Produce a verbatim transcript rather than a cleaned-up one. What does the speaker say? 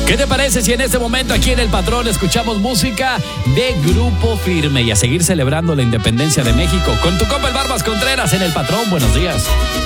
¿Qué te parece si en este momento aquí en El Patrón escuchamos música de Grupo Firme y a seguir celebrando la independencia de México con tu compa el Barbas Contreras en El Patrón? Buenos días.